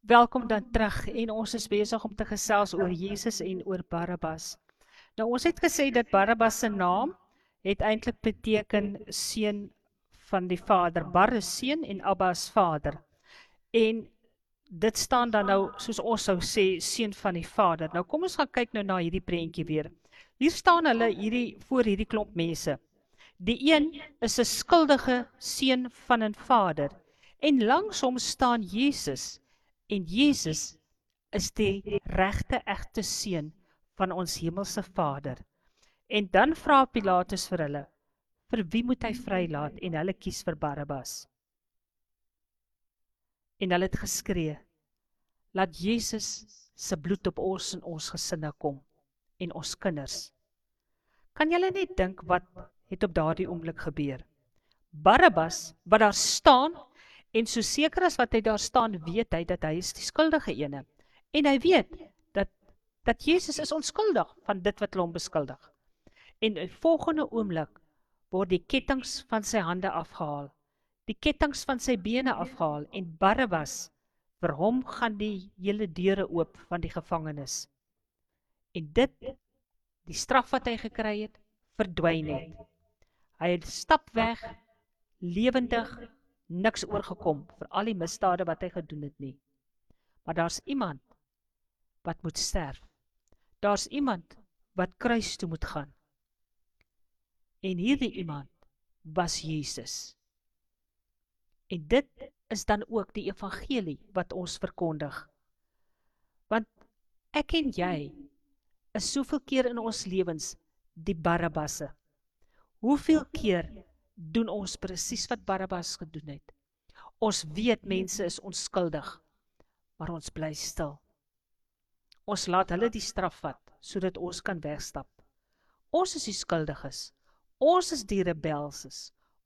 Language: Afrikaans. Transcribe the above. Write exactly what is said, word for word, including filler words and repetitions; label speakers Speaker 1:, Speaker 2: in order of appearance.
Speaker 1: Welkom dan terug en ons is besig om te gesels oor Jesus en oor Barabbas. Nou ons het gesê dat Barabbas se naam het eintlik beteken seun van die Vader. Bar is seun en Abba is Vader. En dit staan dan nou, soos ons sou sê, seun van die Vader. Nou kom ons gaan kyk nou na hierdie prentjie weer. Hier staan hulle hierdie voor hierdie klomp mense. Die een is 'n skuldige seun van 'n Vader en langsom staan Jesus. En Jesus is die regte egte seun van ons hemelse Vader. En dan vra Pilatus vir hulle, vir wie moet hy vrylaat? En hulle kies vir Barabbas. En hulle het geskree, laat Jesus se bloed op ons en ons gesinne kom en ons kinders. Kan julle net dink wat het op daardie oomblik gebeur? Barabbas, wat daar staan, en so seker as wat hy daar staan, weet hy dat hy is die skuldige ene. En hy weet dat, dat Jesus is onskuldig van dit wat hulle hom beskuldig. En in volgende oomblik word die kettings van sy hande afgehaal, die kettings van sy bene afgehaal, en Barabbas, vir hom gaan die hele deure oop van die gevangenis. En dit, die straf wat hy gekry het, verdwyn het. Hy het stap weg, lewendig, niks oorgekom vir al die misdade wat hy gedoen het nie. Maar daar's iemand wat moet sterf. Daar's iemand wat kruis toe moet gaan. En hierdie iemand was Jesus. En dit is dan ook die evangelie wat ons verkondig. Want ek en jy is soveel keer in ons lewens die Barabbasse. Hoeveel keer doen ons presies wat Barabbas gedoen het? Ons weet mense is onskuldig, maar ons bly stil. Ons laat hulle die straf vat, sodat ons kan wegstap. Ons is die skuldiges. Ons is die rebelses.